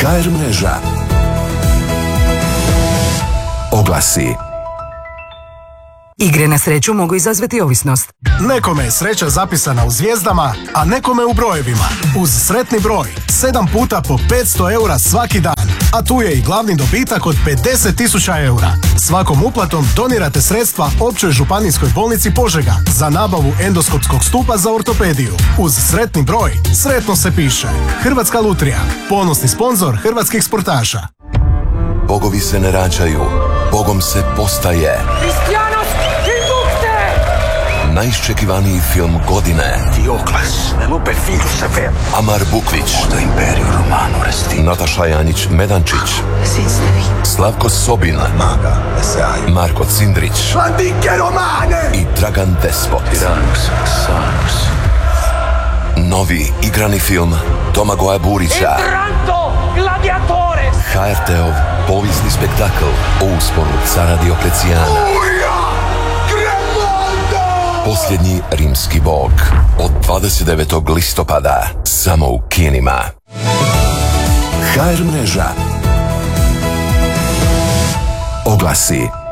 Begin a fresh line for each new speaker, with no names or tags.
HR mreža. Oglasi.
Igre na sreću mogu izazvati ovisnost.
Nekome je sreća zapisana u zvijezdama, a nekome u brojevima. Uz sretni broj, 7 puta po 500 eura svaki dan. A tu je i glavni dobitak od 50.000 eura. Svakom uplatom donirate sredstva Općoj županijskoj bolnici Požega za nabavu endoskopskog stupa za ortopediju. Uz sretni broj, sretno se piše. Hrvatska lutrija, ponosni sponzor hrvatskih sportaša.
Bogovi se ne rađaju, Bogom se postaje. Najiščekivaniji film godine.
Diokles, ne lupe figlju sa ver.
Amar Bukvić.
Možda imperiju romanu resti.
Nataša Janjić-Medančić. Slavko Sobin.
Maga, esaj.
Marko Cindrić.
Antike romane!
I Dragan Despot.
Tiranus, Xanus.
Novi igrani film Domagoja Burića.
Entranto, gladiatore!
HRT-ov povijesni spektakl o usponu cara Dioklecijana. Posljednji rimski bog. Od 29. listopada. Samo u kinima. HR mreža. Oglasi.